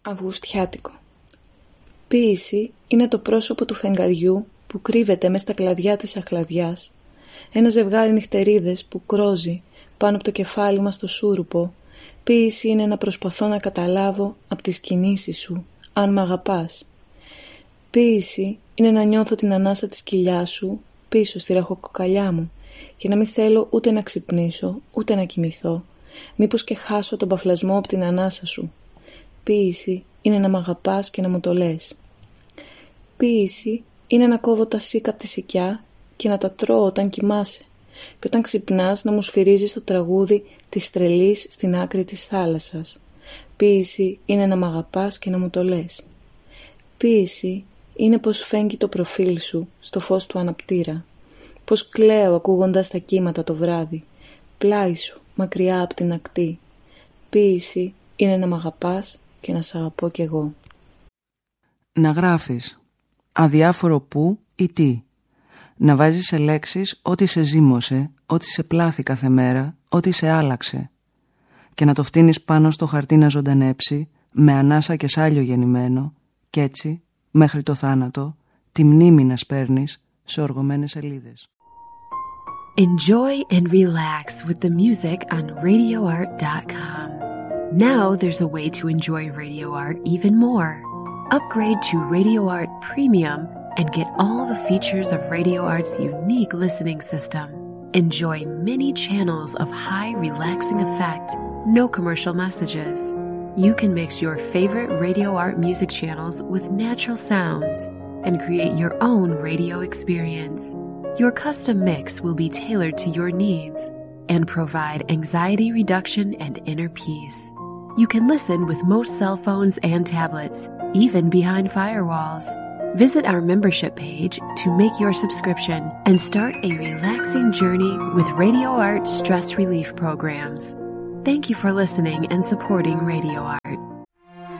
Αυγουστιάτικο. Ποίηση είναι το πρόσωπο του φεγγαριού που κρύβεται μες στα κλαδιά της αχλαδιάς, ένα ζευγάρι νυχτερίδες που κρόζει πάνω από το κεφάλι μας στο σούρουπο. Ποίηση είναι να προσπαθώ να καταλάβω από τις κινήσεις σου αν μ' αγαπάς. Ποίηση είναι να νιώθω την ανάσα της κοιλιάς σου πίσω στη ραχοκοκαλιά μου και να μην θέλω ούτε να ξυπνήσω ούτε να κοιμηθώ, μήπως και χάσω τον παφλασμό από την ανάσα σου. Ποίηση είναι να μ' αγαπάς και να μου το λες. Ποίηση είναι να κόβω τα σίκα από τη σικιά και να τα τρώω όταν κοιμάσαι και όταν ξυπνάς να μου σφυρίζεις το τραγούδι της τρελής στην άκρη της θάλασσας. Ποίηση είναι να μ' αγαπάς και να μου το λες. Ποίηση είναι πως φέγγει το προφίλ σου στο φως του αναπτήρα, πως κλαίω ακούγοντας τα κύματα το βράδυ, πλάι σου μακριά από την ακτή. Ποίηση είναι να μ' αγαπάς και να σ' αγαπώ κι εγώ. Να γράφεις αδιάφορο που ή τι. Να βάζεις σε λέξεις ό,τι σε ζύμωσε, ό,τι σε πλάθη κάθε μέρα, ό,τι σε άλλαξε. Και να το φτύνεις πάνω στο χαρτί να ζωντανέψει, με ανάσα και σάλιο γεννημένο, κι έτσι, μέχρι το θάνατο, τη μνήμη να σπέρνεις σε οργωμένες σελίδες. Enjoy and relax with the music on RadioArt.com. Now there's a way to enjoy Radio Art even more. Upgrade to Radio Art Premium and get all the features of Radio Art's unique listening system. Enjoy many channels of high relaxing effect, no commercial messages. You can mix your favorite Radio Art music channels with natural sounds and create your own radio experience. Your custom mix will be tailored to your needs and provide anxiety reduction and inner peace. You can listen with most cell phones and tablets, even behind firewalls. Visit our membership page to make your subscription and start a relaxing journey with Radio Art stress relief programs. Thank you for listening and supporting Radio Art.